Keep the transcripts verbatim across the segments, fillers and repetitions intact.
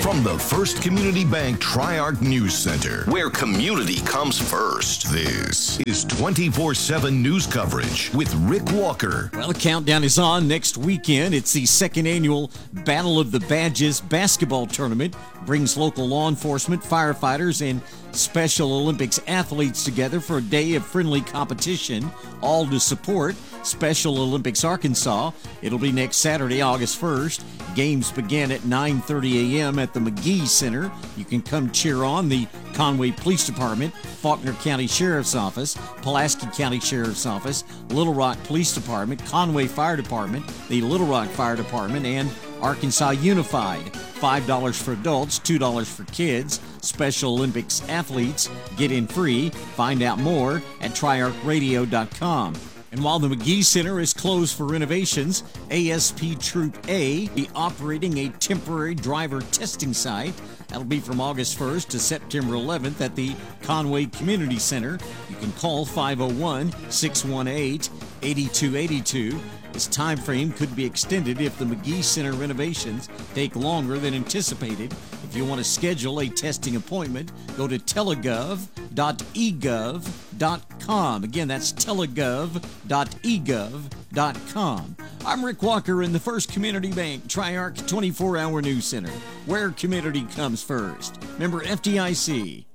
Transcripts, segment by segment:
From the First Community Bank Tri-Arc News Center, where community comes first, this is twenty-four seven news coverage with Rick Walker. Well, the countdown is on. Next weekend, it's the second annual Battle of the Badges basketball tournament. Brings local law enforcement, firefighters, and Special Olympics athletes together for a day of friendly competition, all to support Special Olympics Arkansas. It'll be next Saturday, August first. Games begin at nine thirty a.m. at the McGee Center. You can come cheer on the Conway Police Department, Faulkner County Sheriff's Office, Pulaski County Sheriff's Office, Little Rock Police Department, Conway Fire Department, the Little Rock Fire Department, and Arkansas Unified. five dollars for adults, two dollars for kids. Special Olympics athletes get in free. Find out more at tri arc radio dot com. And while the McGee Center is closed for renovations, A S P Troop A will be operating a temporary driver testing site. That'll be from August first to September eleventh at the Conway Community Center. You can call five oh one, six one eight, eight two eight two. This time frame could be extended if the McGee Center renovations take longer than anticipated. If you want to schedule a testing appointment, go to telegov dot e gov dot com. Again, that's telegov dot e gov dot com. I'm Rick Walker in the First Community Bank Tri-Arc twenty-four hour News Center, where community comes first. Member F D I C.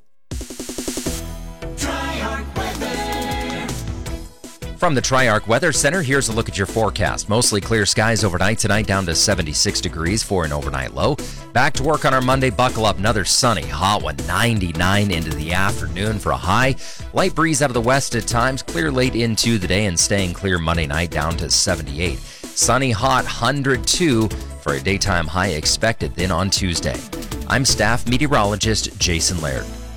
From the Tri-Arc Weather Center, here's a look at your forecast. Mostly clear skies overnight tonight, down to seventy-six degrees for an overnight low. Back to work on our Monday. Buckle up, another sunny, hot one, ninety-nine into the afternoon for a high. Light breeze out of the west at times, clear late into the day and staying clear Monday night, down to seventy-eight. Sunny, hot, one hundred two for a daytime high expected then on Tuesday. I'm staff meteorologist Jason Laird.